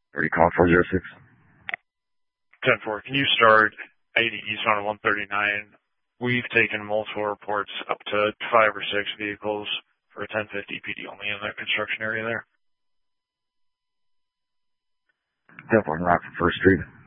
30 call 406. 10-4, can you start 80 East on 139? We've taken multiple reports up to 5 or 6 vehicles for a 1050 PD only in that construction area there. 10-4, Rockford 1st Street.